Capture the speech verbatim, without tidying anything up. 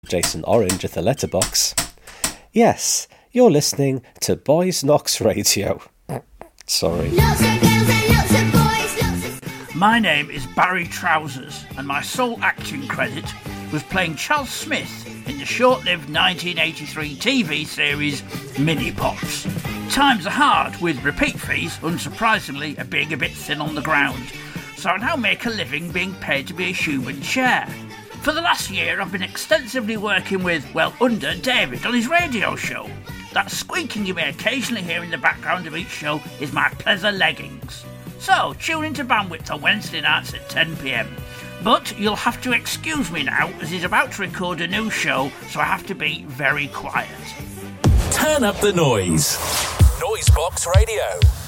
Jason Orange at the letterbox. Yes, you're listening to Boys Knox Radio. Sorry. Lots of girls and lots of boys, lots of... My name is Barry Trousers, and my sole acting credit was playing Charles Smith in the short-lived nineteen eighty-three T V series Mini Pops. Times are hard, with repeat fees, unsurprisingly, are being a bit thin on the ground, so I now make a living being paid to be a human chair. For the last year, I've been extensively working with, well, under David on his radio show. That squeaking you may occasionally hear in the background of each show is my pleather leggings. So, tune into Bandwidth on Wednesday nights at ten p m. But you'll have to excuse me now, as he's about to record a new show, so I have to be very quiet. Turn up the noise. Noisebox Radio.